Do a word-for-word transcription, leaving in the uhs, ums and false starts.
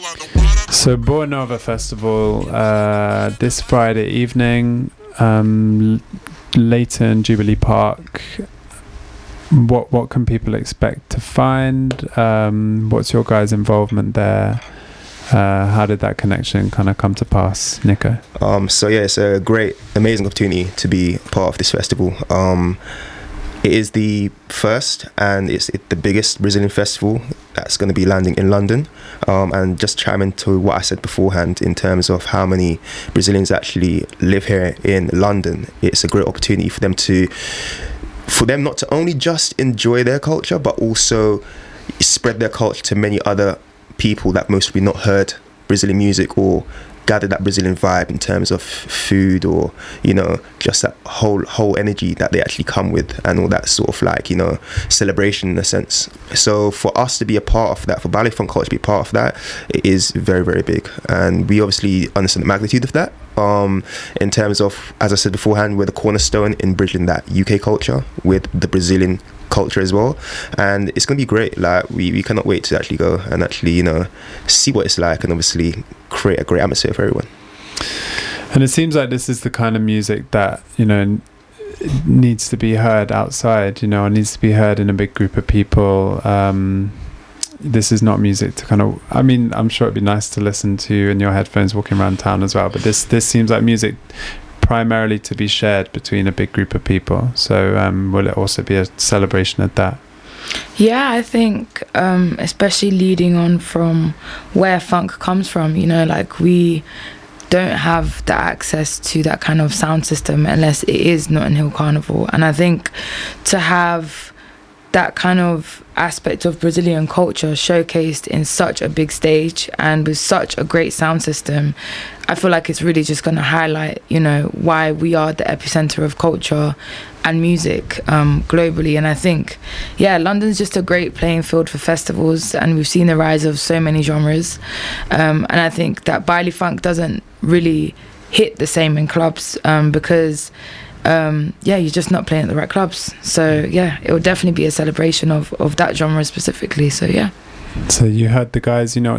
So Boa Nova Festival uh, this Friday evening, um, Leighton Jubilee Park. What what can people expect to find? Um, what's your guys' involvement there? Uh, how did that connection kind of come to pass, Nico? Um, so yeah, it's a great, amazing opportunity to be part of this festival. Um, it is the first and it's it, the biggest Brazilian festival that's going to be landing in London. Um, and just chiming to what I said beforehand in terms of how many Brazilians actually live here in London, it's a great opportunity for them to, for them not to only just enjoy their culture, but also spread their culture to many other people that most probably not heard Brazilian music or gather that Brazilian vibe in terms of food or, you know, just that whole whole energy that they actually come with and all that sort of like, you know, celebration in a sense. So for us to be a part of that, for Ballet Funk Culture to be a part of that, it is very, very big. And we obviously understand the magnitude of that. Um, in terms of, as I said beforehand, we're the cornerstone in bridging that U K culture with the Brazilian culture as well, and it's gonna be great. Like we, we cannot wait to actually go and actually, you know, see what it's like and obviously create a great atmosphere for everyone. And it seems like this is the kind of music that, you know, needs to be heard outside, you know, it needs to be heard in a big group of people. Um, this is not music to kind of, I mean, I'm sure it'd be nice to listen to in your headphones walking around town as well, but this this seems like music primarily to be shared between a big group of people. So um, will it also be a celebration of that? Yeah, I think um, especially leading on from where funk comes from, you know, like we don't have the access to that kind of sound system unless it is Notting Hill Carnival. And I think to have that kind of aspect of Brazilian culture showcased in such a big stage and with such a great sound system, I feel like it's really just going to highlight, you know, why we are the epicenter of culture and music um, globally. And I think, yeah, London's just a great playing field for festivals, and we've seen the rise of so many genres. Um, and I think that Baile Funk doesn't really hit the same in clubs um, because Um, yeah, you're just not playing at the right clubs. So yeah, it will definitely be a celebration of, of that genre specifically. So yeah. So you heard the guys, you know